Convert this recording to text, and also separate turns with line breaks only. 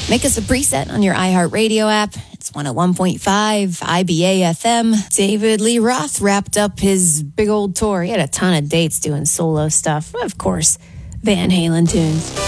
Make us a preset on your iHeartRadio app. It's 101.5 IBA FM. David Lee Roth wrapped up his big old tour. He had a ton of dates doing solo stuff. Of course, Van Halen tunes.